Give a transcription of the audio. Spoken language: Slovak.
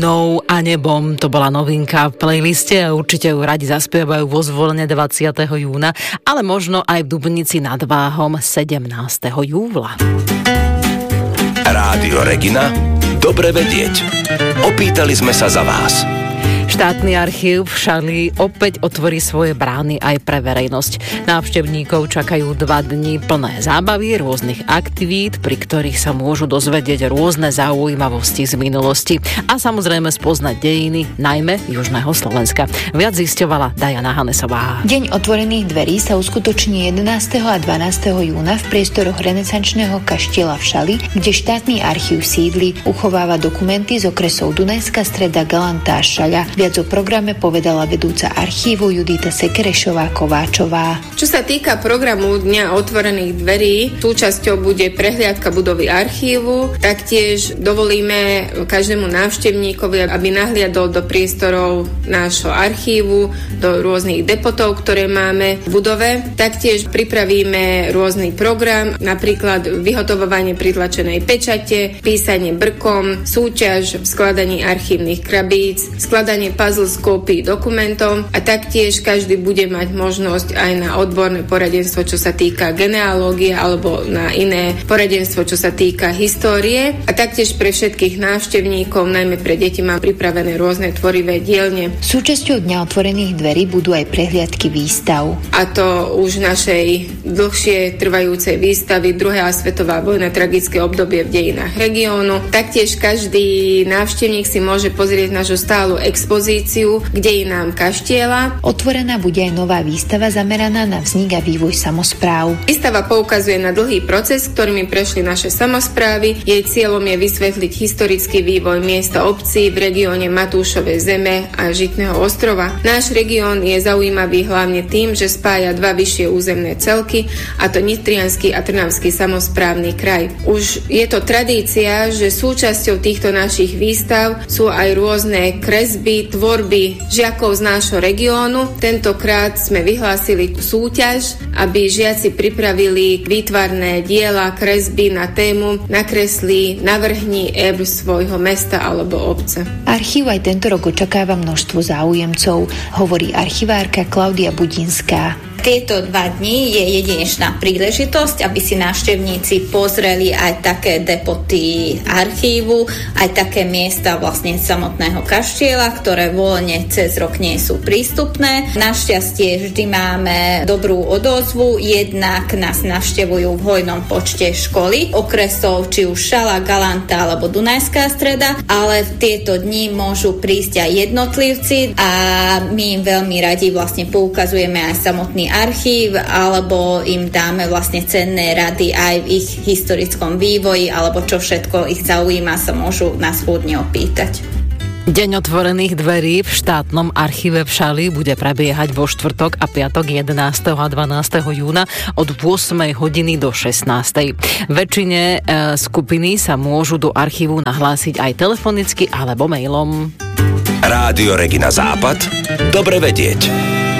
No a nebom, to bola novinka v playliste a určite ju radi zaspievajú vo Zvolene 20. júna, ale možno aj v Dubnici nad Váhom 17. júla. Rádio Regina, dobre vedieť. Opýtali sme sa za vás. Štátny archív v Šali opäť otvorí svoje brány aj pre verejnosť. Návštevníkov čakajú 2 dni plné zábavy, rôznych aktivít, pri ktorých sa môžu dozvedieť rôzne zaujímavosti z minulosti a samozrejme spoznať dejiny, najmä Južného Slovenska. Viac zisťovala Diana Hanesová. Deň otvorených dverí sa uskutoční 11. a 12. júna v priestoroch renesančného kaštieľa v Šali, kde štátny archív sídli, uchováva dokumenty z okresov Dunajská Streda, Galanta a Šaľa. Viac o programe povedala vedúca archívu Judita Sekerešová-Kováčová. Čo sa týka programu Dňa otvorených dverí, súčasťou bude prehliadka budovy archívu, taktiež dovolíme každému návštevníkovi, aby nahliadol do priestorov nášho archívu, do rôznych depotov, ktoré máme v budove. Taktiež pripravíme rôzny program, napríklad vyhotovovanie pritlačenej pečate, písanie brkom, súťaž v skladaní archívnych krabíc, skladanie puzzle z kópií dokumentov a taktiež každý bude mať možnosť aj na odborné poradenstvo, čo sa týka genealógie alebo na iné poradenstvo, čo sa týka histórie. A taktiež pre všetkých návštevníkov, najmä pre deti, mám pripravené rôzne tvorivé dielne. Súčasťou Dňa otvorených dverí budú aj prehliadky výstav. A to už našej dlhšie trvajúcej výstavy Druhá svetová vojna, tragické obdobie v dejinách regiónu. Taktiež každý návštevník si môže pozrieť našu stálu expozíciu k dejinám kaštieľa. Otvorená bude aj nová výstava zameraná na vznik a vývoj samospráv. Výstava poukazuje na dlhý proces, ktorými prešli naše samosprávy. Jej cieľom je vysvetliť historický vývoj miesta obcí v regióne Matúšovej zeme a Žitného ostrova. Náš región je zaujímavý hlavne tým, že spája 2 vyššie územné celky, a to Nitriansky a Trnavský samosprávny kraj. Už je to tradícia, že súčasťou týchto našich výstav sú aj rôzne kresby, tvorby žiakov z nášho regiónu. Tentokrát sme vyhlásili súťaž, aby žiaci pripravili výtvarné diela, kresby na tému Nakreslí, navrhni erb svojho mesta alebo obce. Archív aj tento rok očakáva množstvo záujemcov, hovorí archivárka Klaudia Budinská. Tieto 2 dni je jedinečná príležitosť, aby si návštevníci pozreli aj také depoty archívu, aj také miesta vlastne samotného kaštieľa, ktoré voľne cez rok nie sú prístupné. Našťastie vždy máme dobrú odozvu, jednak nás navštevujú v hojnom počte školy, okresov či už Šala, Galanta alebo Dunajská Streda, ale v tieto dni môžu prísť aj jednotlivci a my im veľmi radi vlastne poukazujeme aj samotný archív, alebo im dáme vlastne cenné rady aj v ich historickom vývoji, alebo čo všetko ich zaujíma, sa môžu nás kľudne opýtať. Deň otvorených dverí v štátnom archíve v Šali bude prebiehať vo štvrtok a piatok 11. a 12. júna od 8 hodiny do 16. Väčšine skupiny sa môžu do archívu nahlásiť aj telefonicky alebo mailom. Rádio Regina Západ, dobre vedieť.